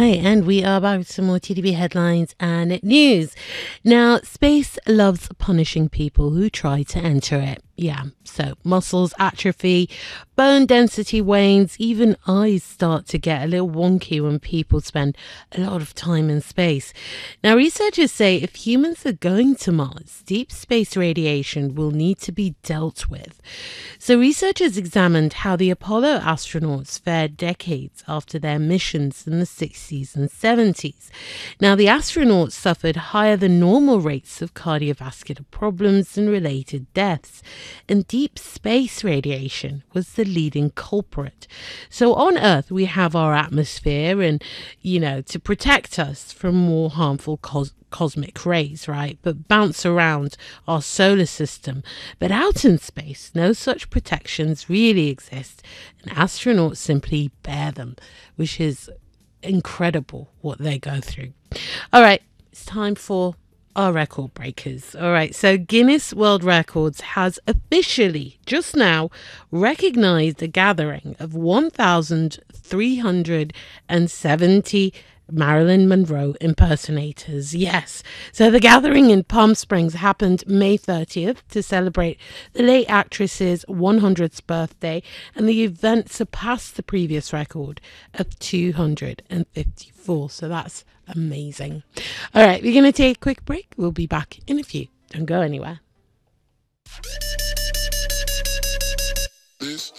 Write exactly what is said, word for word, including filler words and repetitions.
right, and we are back with some more T D B headlines and news. Now, space loves punishing people who try to enter it. Yeah, so muscles atrophy, bone density wanes, even eyes start to get a little wonky when people spend a lot of time in space. Now, researchers say if humans are going to Mars, deep space radiation will need to be dealt with. So, researchers examined how the Apollo astronauts fared decades after their missions in the sixties and seventies. Now, the astronauts suffered higher than normal rates of cardiovascular problems and related deaths. And deep space radiation was the leading culprit. So on Earth, we have our atmosphere and, you know, to protect us from more harmful cos- cosmic rays, right? But bounce around our solar system. But out in space, no such protections really exist. And astronauts simply bear them, which is incredible what they go through. All right, it's time for our record breakers. All right, so Guinness World Records has officially just now recognized a gathering of one thousand three hundred seventy Marilyn Monroe impersonators. Yes, so the gathering in Palm Springs happened May thirtieth to celebrate the late actress's one hundredth birthday, and the event surpassed the previous record of two hundred fifty-four. So that's amazing. All right, we're going to take a quick break. We'll be back in a few. Don't go anywhere. This